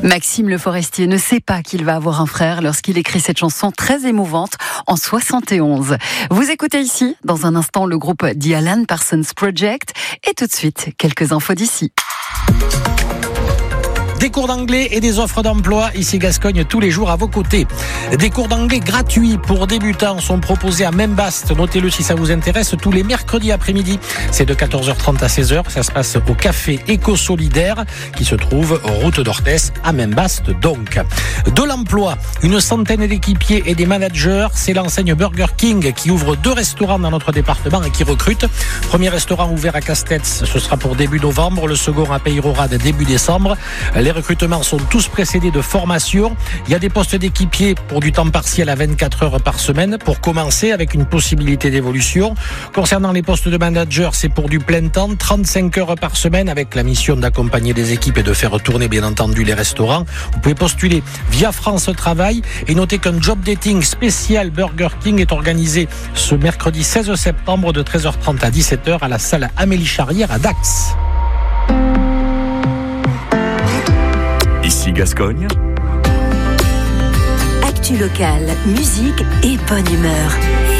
Maxime Le Forestier ne sait pas qu'il va avoir un frère lorsqu'il écrit cette chanson très émouvante en 71. Vous écoutez ici, dans un instant, le groupe The Alan Parsons Project et tout de suite, quelques infos d'ici. Des cours d'anglais et des offres d'emploi ici Gascogne tous les jours à vos côtés. Des cours d'anglais gratuits pour débutants sont proposés à Membast. Notez-le si ça vous intéresse, tous les mercredis après-midi. C'est de 14h30 à 16h. Ça se passe au café Éco-Solidaire qui se trouve route d'Orthès à Membast donc. De l'emploi, une centaine d'équipiers et des managers. C'est l'enseigne Burger King qui ouvre 2 restaurants dans notre département et qui recrute. Premier restaurant ouvert à Castets, ce sera pour début novembre. Le second à Peyrorade début décembre. Les recrutements sont tous précédés de formation. Il y a des postes d'équipiers pour du temps partiel à 24 heures par semaine pour commencer avec une possibilité d'évolution. Concernant les postes de manager, c'est pour du plein temps, 35 heures par semaine avec la mission d'accompagner les équipes et de faire tourner bien entendu les restaurants. Vous pouvez postuler via France Travail et notez qu'un job dating spécial Burger King est organisé ce mercredi 16 septembre de 13h30 à 17h à la salle Amélie Charrière à Dax. Ici Gascogne. Actu locale, musique et bonne humeur.